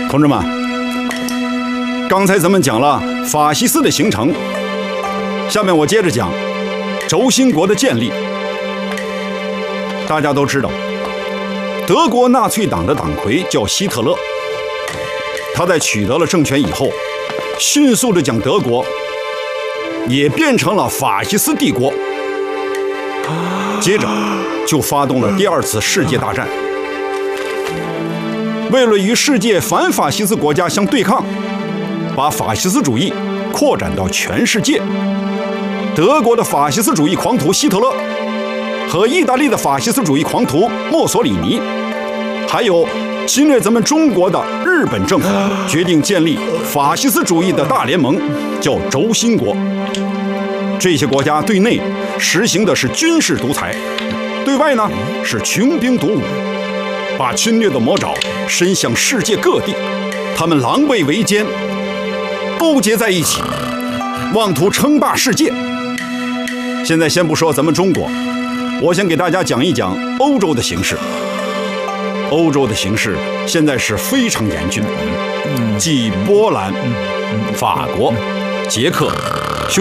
同志们，刚才咱们讲了法西斯的形成，下面我接着讲轴心国的建立。大家都知道，德国纳粹党的党魁叫希特勒，他在取得了政权以后，迅速地将德国也变成了法西斯帝国，接着就发动了第二次世界大战。为了与世界反法西斯国家相对抗，把法西斯主义扩展到全世界，德国的法西斯主义狂徒希特勒和意大利的法西斯主义狂徒墨索里尼，还有侵略咱们中国的日本政府，决定建立法西斯主义的大联盟，叫轴心国。这些国家对内实行的是军事独裁，对外呢是穷兵黩武，把侵略的魔爪伸向世界各地。他们狼狈为奸，勾结在一起，妄图称霸世界。现在先不说咱们中国，我先给大家讲一讲欧洲的形势。欧洲的形势现在是非常严峻，继波兰、法国、捷克、